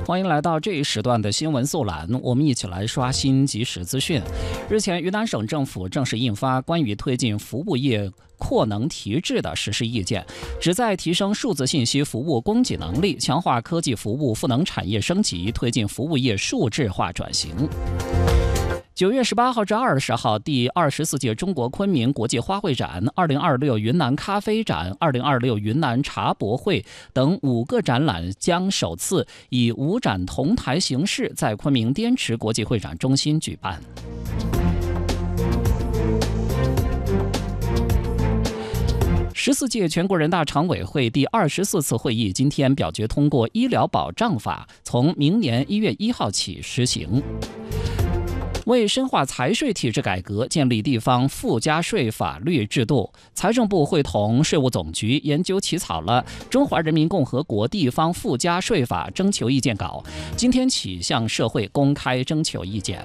欢迎来到这一时段的新闻速览，我们一起来刷新即时资讯。日前，云南省政府正式印发关于推进服务业扩能提质的实施意见，旨在提升数字信息服务供给能力，强化科技服务赋能产业升级，推进服务业数字化转型。9月18号至20号，第24届中国昆明国际花卉展、2026云南咖啡展、2026云南茶博会等5个展览将首次以5展同台形式在昆明滇池国际会展中心举办。14届全国人大常委会第24次会议今天表决通过医疗保障法，从明年1月1号起实行。为深化财税体制改革，建立地方附加税法律制度，财政部会同税务总局研究起草了《中华人民共和国地方附加税法》征求意见稿，今天起向社会公开征求意见。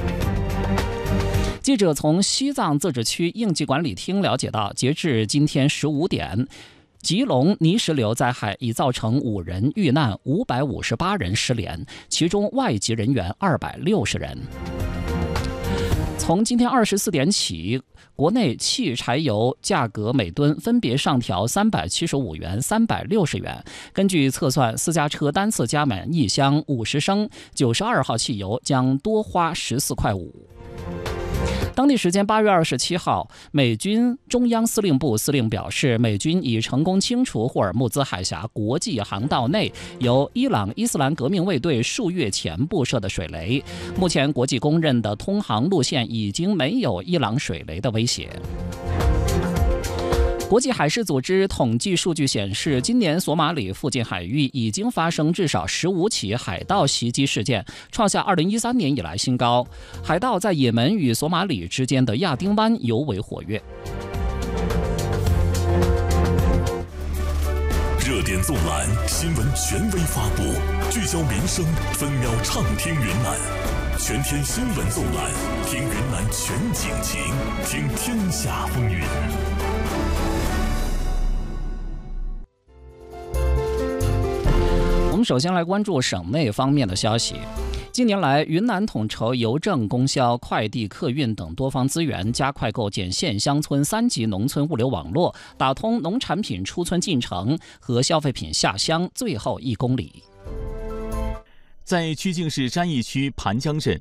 记者从西藏自治区应急管理厅了解到，截至今天15点，吉隆泥石流灾害已造成5人遇难，558人失联，其中外籍人员260人。从今天24点起，国内汽柴油价格每吨分别上调375元、360元。根据测算，私家车单次加满1箱50升92号汽油将多花14块5。当地时间8月27号，美军中央司令部司令表示，美军已成功清除霍尔木兹海峡国际航道内由伊朗伊斯兰革命卫队数月前布设的水雷。目前，国际公认的通航路线已经没有伊朗水雷的威胁。国际海事组织统计数据显示，今年索马里附近海域已经发生至少15起海盗袭击事件，创下2013年以来新高。海盗在也门与索马里之间的亚丁湾尤为活跃。 热点纵览，新闻权威发布，聚焦民生，分秒畅听云南。全天新闻纵览，听云南全景情，听天下风云。 我们首先来关注省内方面的消息。近年来，云南统筹邮政、供销、快递、客运等多方资源，加快构建县乡村3级农村物流网络，打通农产品出村进城和消费品下乡最后1公里。 在曲靖市詹义区盘江镇，